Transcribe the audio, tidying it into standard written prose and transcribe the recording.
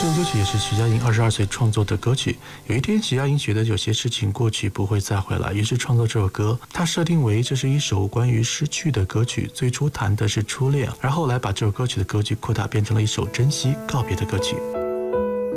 这首歌曲也是徐佳莹22岁创作的歌曲。有一天，徐佳莹觉得有些事情过去不会再回来，于是创作这首歌。她设定为这是一首关于失去的歌曲，最初谈的是初恋，而后来把这首歌曲的格局扩大，变成了一首珍惜告别的歌曲。